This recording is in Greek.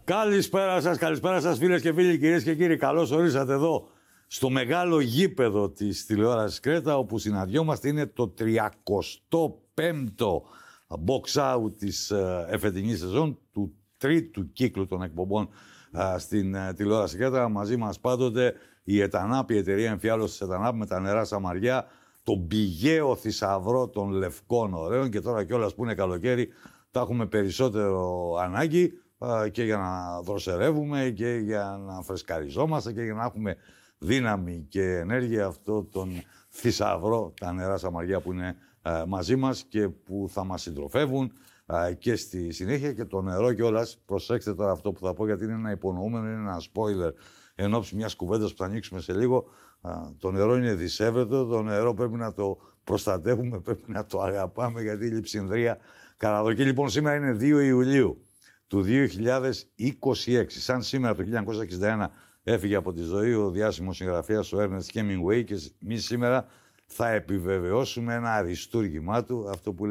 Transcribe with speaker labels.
Speaker 1: Καλησπέρα σας φίλες και φίλοι, κυρίες και κύριοι. Καλώς ορίσατε εδώ στο μεγάλο γήπεδο της τηλεόρασης Κρέτα, όπου συναντιόμαστε. Είναι το 35ο box out της εφετινής σεζόν, του τρίτου κύκλου των εκπομπών στην τηλεόραση Κρέτα. Μαζί μας πάντοτε η ΕΤΑΝΑΠ, η εταιρεία εμφιάλωσης ΕΤΑΝΑΠ με τα νερά Σαμαριά, τον πηγαίο θησαυρό των λευκών ωραίων, και τώρα κιόλας που είναι καλοκαίρι τα έχουμε περισσότερο ανάγκη και για να δροσερεύουμε και για να φρεσκαριζόμαστε και για να έχουμε δύναμη και ενέργεια, αυτό τον θησαυρό, τα νερά Σαμαριά που είναι μαζί μας και που θα μας συντροφεύουν και στη συνέχεια. Και το νερό κιόλας, προσέξτε τώρα αυτό που θα πω, γιατί είναι ένα υπονοούμενο, είναι ένα spoiler εν ώψη μιας κουβέντας που θα ανοίξουμε σε λίγο. Το νερό είναι δισεύρετο, το νερό πρέπει να το προστατεύουμε, πρέπει να το αγαπάμε, γιατί η λειψινδρία καραδοκεί. Λοιπόν, σήμερα είναι 2 Ιουλίου του 2026. Σαν σήμερα το 1961 έφυγε από τη ζωή ο διάσημος συγγραφέας ο Ernest Hemingway, και εμείς σήμερα θα επιβεβαιώσουμε ένα αριστούργημά του, αυτό που